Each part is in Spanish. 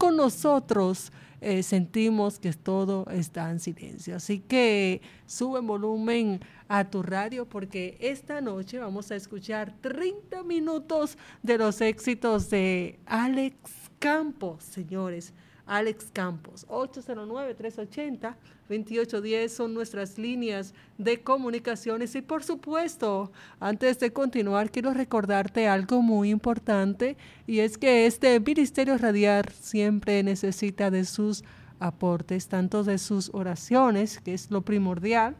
con nosotros sentimos que todo está en silencio. Así que sube el volumen a tu radio porque esta noche vamos a escuchar 30 minutos de los éxitos de Alex Campos, señores. Alex Campos, 809-380-2810 son nuestras líneas de comunicaciones y por supuesto, antes de continuar quiero recordarte algo muy importante y es que este Ministerio Radial siempre necesita de sus aportes, tanto de sus oraciones, que es lo primordial,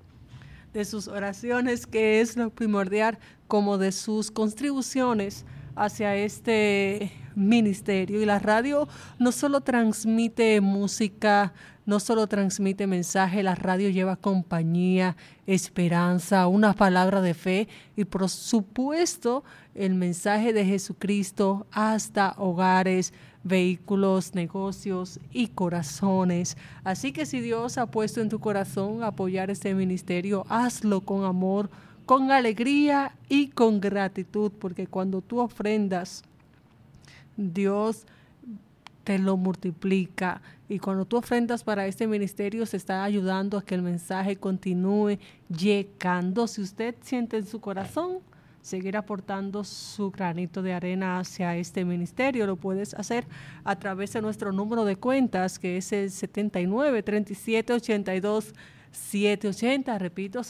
como de sus contribuciones hacia este ministerio. Y la radio no solo transmite música, no solo transmite mensaje, la radio lleva compañía, esperanza, una palabra de fe y por supuesto el mensaje de Jesucristo hasta hogares, vehículos, negocios y corazones. Así que si Dios ha puesto en tu corazón apoyar este ministerio, hazlo con amor, con alegría y con gratitud, porque cuando tú ofrendas, Dios te lo multiplica. Y cuando tú ofrendas para este ministerio, se está ayudando a que el mensaje continúe llegando. Si usted siente en su corazón seguir aportando su granito de arena hacia este ministerio, lo puedes hacer a través de nuestro número de cuentas, que es el 79-37-82-780, repito,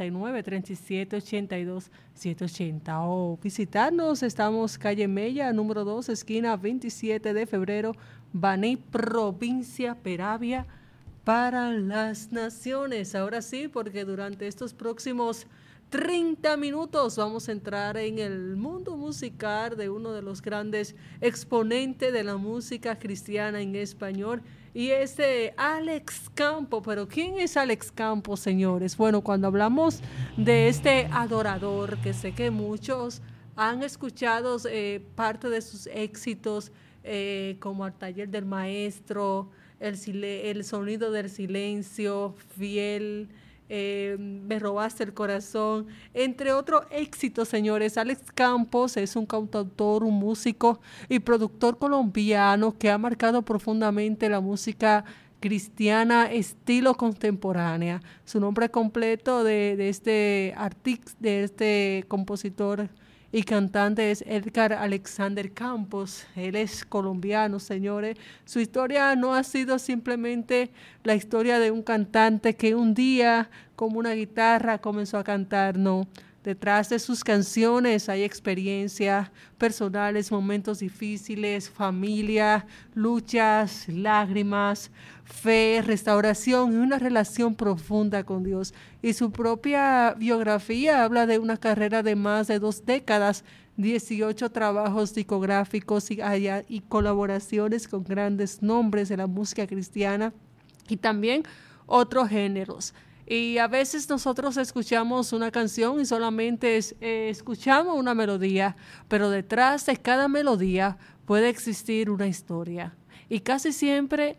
79-37-82-780, o visitarnos, estamos calle Mella, número 2, esquina 27 de febrero, Baní, provincia Peravia, para las naciones. Ahora sí, porque durante estos próximos 30 minutos vamos a entrar en el mundo musical de uno de los grandes exponentes de la música cristiana en español, y es de Alex Campos. Pero ¿quién es Alex Campos, señores? Bueno, cuando hablamos de este adorador, que sé que muchos han escuchado parte de sus éxitos, como Al Taller del Maestro, el Sonido del Silencio, Fiel, Me Robaste el Corazón, entre otros éxitos, señores. Alex Campos es un cantautor, un músico y productor colombiano que ha marcado profundamente la música cristiana estilo contemporánea. Su nombre completo de este artista, de este compositor y cantante, es Edgar Alexander Campos. Él es colombiano, señores. Su historia no ha sido simplemente la historia de un cantante que un día con una guitarra comenzó a cantar, no. Detrás de sus canciones hay experiencias personales, momentos difíciles, familia, luchas, lágrimas, fe, restauración y una relación profunda con Dios. Y su propia biografía habla de una carrera de más de 2 décadas, 18 trabajos discográficos y colaboraciones con grandes nombres de la música cristiana y también otros géneros. Y a veces nosotros escuchamos una canción y solamente escuchamos una melodía, pero detrás de cada melodía puede existir una historia. Y casi siempre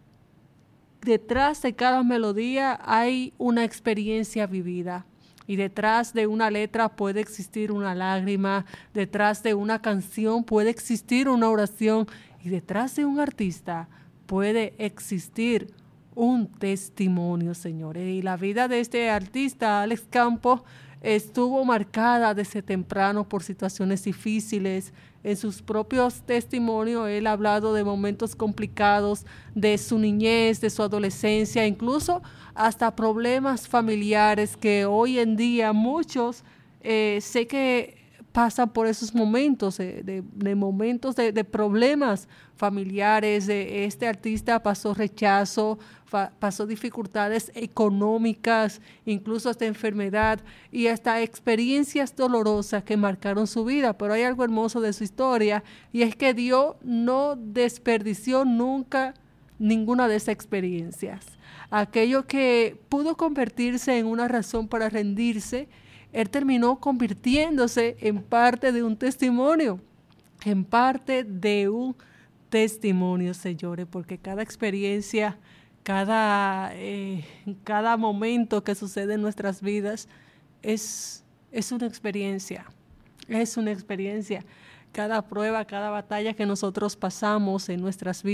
detrás de cada melodía hay una experiencia vivida. Y detrás de una letra puede existir una lágrima, detrás de una canción puede existir una oración y detrás de un artista puede existir un testimonio, señores. Y la vida de este artista, Alex Campos, estuvo marcada desde temprano por situaciones difíciles. En sus propios testimonios, él ha hablado de momentos complicados, de su niñez, de su adolescencia, incluso hasta problemas familiares que hoy en día muchos sé que pasan por esos momentos, momentos de problemas familiares. Este artista pasó rechazo, pasó dificultades económicas, incluso hasta enfermedad y hasta experiencias dolorosas que marcaron su vida. Pero hay algo hermoso de su historia y es que Dios no desperdició nunca ninguna de esas experiencias. Aquello que pudo convertirse en una razón para rendirse, él terminó convirtiéndose en parte de un testimonio, señores, porque cada experiencia, cada momento que sucede en nuestras vidas es una experiencia, Cada prueba, cada batalla que nosotros pasamos en nuestras vidas